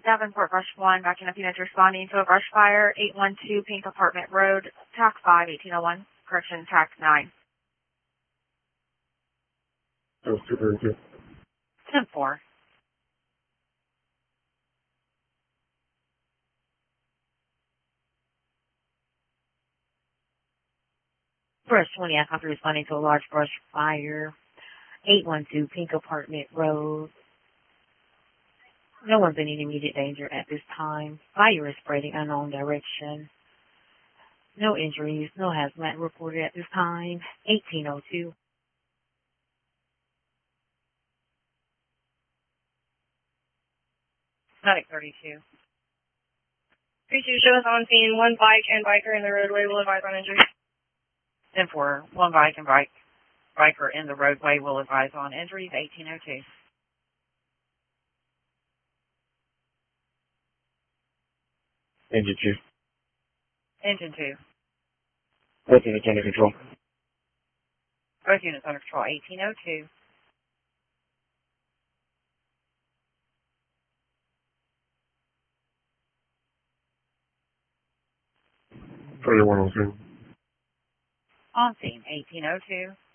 Davenport Brush 1, backing up units responding to a brush fire, 812 Pink Apartment Road, TAC 5, 1801, correction, TAC 9. That was 232. 10-4. Brush 20, I copy responding to a large brush fire, 812 Pink Apartment Road. No one's in any immediate danger at this time. Fire is spreading unknown direction. No injuries, no hazmat reported at this time. 1802. Static 32. 32 shows on scene. One bike and biker in the roadway will advise on injury. 10-4. One bike and biker in the roadway will advise on injuries. 1802. Engine 2. Engine 2. Both units under control. Both units under control. 1802. For your 1 on scene. On scene. 1802.